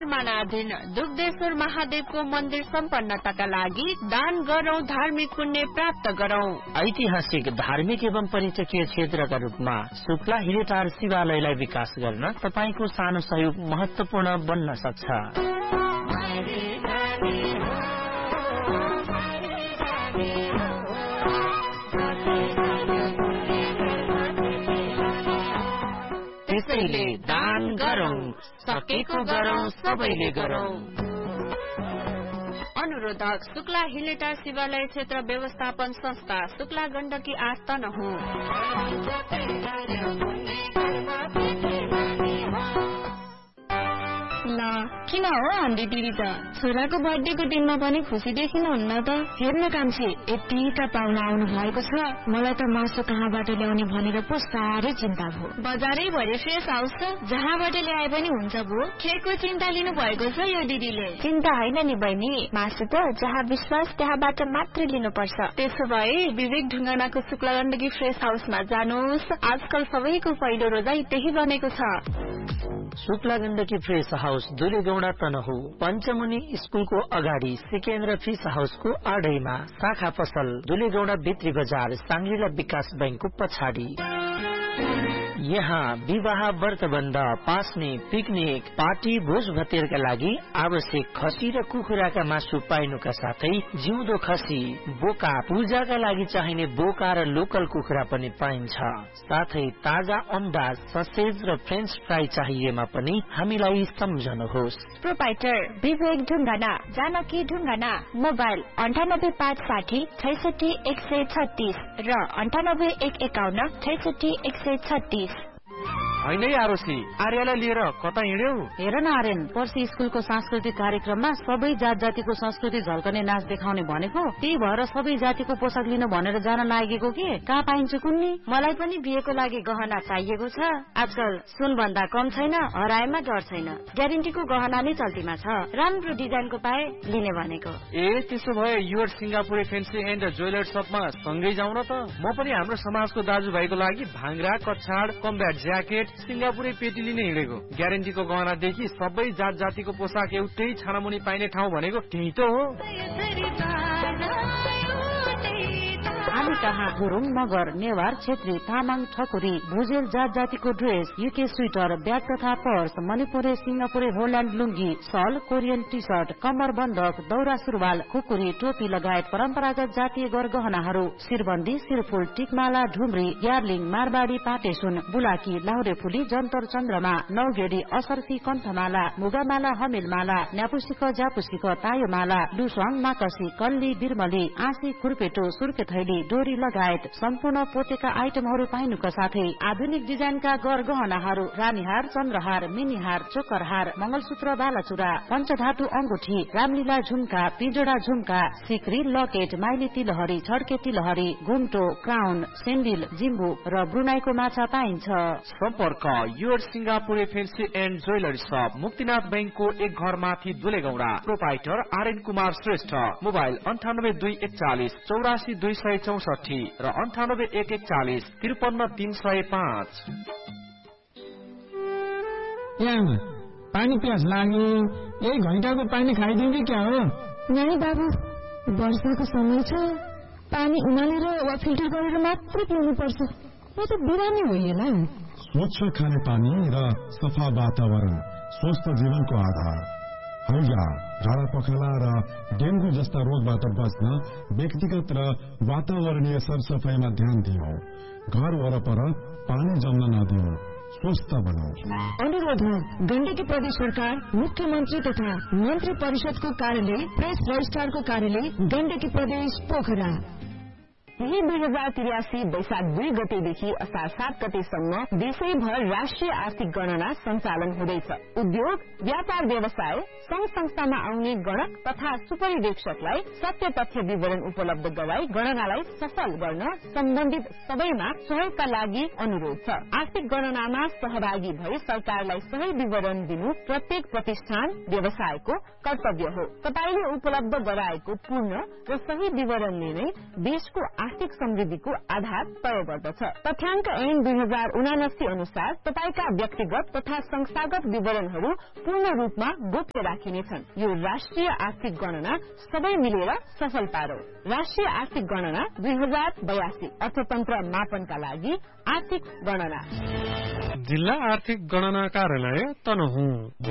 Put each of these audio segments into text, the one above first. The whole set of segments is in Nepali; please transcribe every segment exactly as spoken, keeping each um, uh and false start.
निर्माणाधीन दुग्धेश्वर महादेवको मन्दिर सम्पन्नताका लागि दान गरौं, धार्मिक पुण्य प्राप्त गरौं। ऐतिहासिक, धार्मिक एवं पर्यटकीय क्षेत्रका रूपमा शुक्ला हिरेटार शिवालयलाई विकास गर्न तपाईको सानो सहयोग महत्वपूर्ण बन्न सक्छ। त्यसैले दान गरौं, सकेको गरौं, सबैले गरौं। अनुरोधक शुक्ला हिलेटार शिवालय क्षेत्र व्यवस्थापन संस्था, शुक्ला गण्डकी आठ तनहुँ। किन हो आन्टी दिदी त छोराको बर्थडेको दिनमा पनि खुसी देखिनुहुन्न त? हेर्न कान्छी, यति त पाहुना आउनु भएको छ, मलाई त मासु कहाँबाट ल्याउने भनेर पो साह्रै चिन्ता भयो। बजारै भरि फ्रेस हाउस छ, जहाँबाट ल्याए पनि हुन्छ भो। केको चिन्ता लिनु भएको छ यो दिदीले? चिन्ता होइन नि बहिनी, मासु त जहाँ विश्वास त्यहाँबाट मात्रै लिनुपर्छ। त्यसो भए विवेक ढुङ्गानाको शुक्ला गण्डकी फ्रेस हाउसमा जानुहोस्, आजकल सबैको पहिलो रोजाइ त्यही बनेको छ। शुक्ला गण्डकी फ्रेस हाउस दुलेगौडा तनहु, पञ्चमुनि स्कुलको अगाडि, सिकेन्द्र फिस हाउसको आडैमा, शाखा पसल दुलेगौडा भित्री बजार, सांग्रिला विकास बैंकको पछाडि। यहाँ विवाह, व्रतबन्ध, पास्ने, पिकनिक, पार्टी, भोज भतेरका लागि आवश्यक खसी र कुखुराका मासु पाइनुका साथै जिउँदो खसी, बोका, पूजाका लागि चाहिने बोका र लोकल कुखुरा पनि पाइन्छ। साथै ताजा अंडा, ससेज र फ्रेन्च फ्राई चाहिएमा पनि हामीलाई सम्झनुहोस्। प्रोपाइटर विवेक ढुङ्गाना, जानकी ढुङ्गाना। मोबाइल अन्ठानब्बे पाँच साठी छैसठी एक सय छत्तीस र अन्ठानब्बे एक एकाउन्न छैसठी एक सय छत्तीस। होइन आरोसी, आर्यालाई लिएर कता हिँड्यौ? हेर न आर्यन, पर्सि स्कुलको सांस्कृतिक कार्यक्रममा सबै जात जातिको संस्कृति झल्कने नाच देखाउने भनेको, त्यही भएर सबै जातिको पोसाक लिन भनेर जान लागेको के? कहाँ पाइन्छ कुन्नी? मलाई पनि बिहेको लागि गहना चाहिएको छ। आजकल सुन भन्दा कम छैन, हराएमा डर छैन। ग्यारेन्टीको गहना नै चल्तीमा छ, राम्रो डिजाइनको पाए लिने भनेको। ए त्यसो भए your Singapure fancy and jeweller शपमा सँगै जाउँ न त। म पनि हाम्रो समाजको दाजुभाइको लागि भाङ्रा, कछाड, कम्ब्याट ज्याकेट, सिंगापुरे पेटी लिने हिँडेको। ग्यारेन्टीको गहनादेखि सबै जात जातिको पोसाक एउटै छानामुनि पाइने ठाउँ भनेको त्यही त हो। हामी कहाँ गुरुङ, मगर, नेवार, छेत्री, तामाङ, ठकुरी, भुजेल जात जातिको ड्रेस, युके स्वेटर, ब्याग तथा पर्स, मणिपुरे, सिंगापुरे, होल्याण्ड लुङ्गी, सल, कोरियन टी सर्ट, कम्मर बन्दक, दौरा सुरुवाल, खुकुरी, टोपी लगायत परम्परागत जातीय गरगहनाहरू, शिरबन्दी, शिरफुल, टिकमाला, ढुम्री, ग्यार्लिङ, मारबाडी, पाटेसुन, बुलाकी, लाहुरे फुली, जन्तर चन्द्रमा, नौगेडी, असर्फी, कण्ठमाला, मुगामाला, हमेलमाला, न्यापुसिक, जापुसिक, तायोमाला, लुसङ, माकसी, कल्ली, बिरमली, आँसी, खुर्पेटो, सुर्के थैली, डोरी लगायत सम्पूर्ण पोतेका आइटमहरू पाइनुका साथै आधुनिक डिजाइनका गरगहनाहरू, रानीहार, चन्द्रहार, मिनीहार, चोकरहार, मंगलसूत्र, बालाचुरा, पञ्चधातु अंगुठी, रामलीला झुम्का, पिजोडा झुम्का, सिक्री, लकेट, माइली तिलहरी, छड्के तिलहरी, घुम्टो, क्राउन, सेन्डिल, जिम्बु र ब्रुनाईको माछा पाइन्छ। सम्पर्क your Singapure fancy and jewellery शप, मुक्तिनाथ बैंकको एक घर माथि दुलेगौडा। प्रोपाइटर आर्यन कुमार श्रेष्ठ। मोबाइल अन्ठानब्बे दुई एकचालिस चौरासी दुई सय चौसठी र अन्ठानब्बे एक एकचालिस त्रिपन्न तीन सय पाँच। पानी प्यास लाग्यो, एक घण्टाको पानी खाइदिन्छ क्या हो? नहीं बाबु, वर्षाको समय छ, पानी उमालेर वा फिल्टर गरेर मात्र पिउनु पर्छ। यो त बिरामी होइन। स्वच्छ खाने पानी र सफा वातावरण स्वस्थ जीवनको आधार। हैजा, झाडा पखाला र डेंगू जस्ता रोगबाट बच्न व्यक्तिगत र वातावरणीय सरसफाईमा ध्यान दियो। घर वरपर पानी जम्न नदियो, स्वस्थ बनाऊ। अनुरोध है, गण्डकी प्रदेश सरकार, मुख्यमन्त्री तथा मन्त्री परिषदको कार्यालय, प्रेस रजिस्ट्रारको कार्यालय, गण्डकी प्रदेश पोखरा। यही दुई हजार तिरासी वैशाख दुई गतेदेखि असार सात गतेसम्म देशैभर राष्ट्रिय आर्थिक गणना सञ्चालन हुँदैछ। उद्योग, व्यापार, व्यवसाय, संघ संस्थामा आउने गणक तथा सुपरिवेक्षकलाई सत्य तथ्य विवरण उपलब्ध गराई गणनालाई सफल गर्न सम्बन्धित सबैमा सहयोगका लागि अनुरोध छ। आर्थिक गणनामा सहभागी भई सरकारलाई सही विवरण दिनु प्रत्येक प्रतिष्ठान, व्यवसायको कर्तव्य हो। तपाईले उपलब्ध गराएको पूर्ण र सही विवरणले नै देशको आर्थिक समृद्धिको आधार तय गर्दछ। तथ्याङ्क ऐन दुई हजार उनासी अनुसार तपाईका व्यक्तिगत तथा संस्थागत विवरणहरू पूर्ण रूपमा गोप्य राखिनेछन्। यो राष्ट्रिय आर्थिक गणना सबै मिलेर सफल पारौ। राष्ट्रिय आर्थिक गणना दुई हजार बयासी अर्थतन्त्र मापनका लागि आर्थिक गणना। जिल्ला आर्थिक गणना कार्यालय तनहुँ।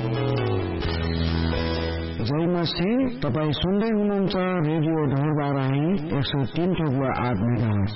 जय मसी, तपाईँ सुन्दै हुनुहुन्छ रेडियो ढोरबाराही एक सौ तीन थोप्लो आठ मेगा।